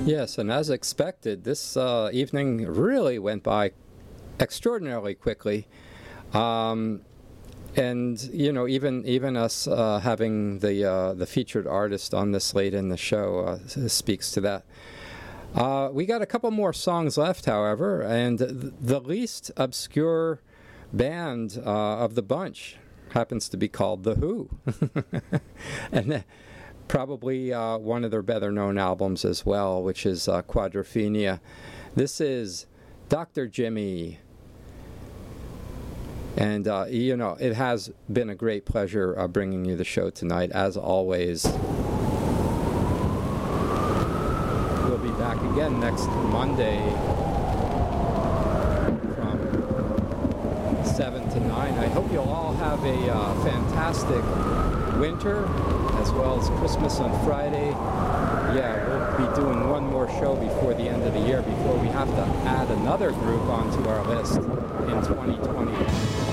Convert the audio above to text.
Yes, and as expected, this evening really went by extraordinarily quickly. And even us having the featured artist on this late in the show speaks to that. We got a couple more songs left, however, and the least obscure band of the bunch happens to be called The Who. And probably one of their better-known albums as well, which is Quadrophenia. This is Dr. Jimmy. And, it has been a great pleasure bringing you the show tonight, as always. We'll be back again next Monday from 7 to 9. I hope you'll all have a fantastic winter, as well as Christmas on Friday. Yeah, we'll be doing one more show before the end of the year, before we have to add another group onto our list in 2020.